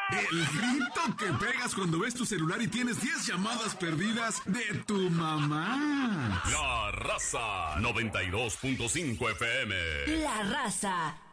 El grito que pegas cuando ves tu celular y tienes 10 llamadas perdidas de tu mamá. La Raza 92.5 FM. La Raza